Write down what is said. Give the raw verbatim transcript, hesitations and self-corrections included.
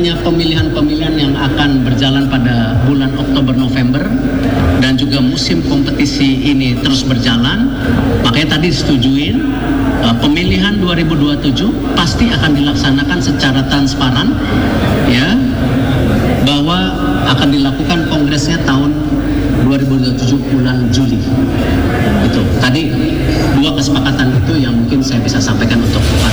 adanya pemilihan-pemilihan yang akan berjalan pada bulan Oktober November dan juga musim kompetisi ini terus berjalan, makanya tadi disetujuin uh, pemilihan dua ribu dua puluh tujuh pasti akan dilaksanakan secara transparan, ya, bahwa akan dilakukan kongresnya tahun dua ribu dua puluh tujuh bulan Juli. Itu tadi dua kesepakatan itu yang mungkin saya bisa sampaikan untuk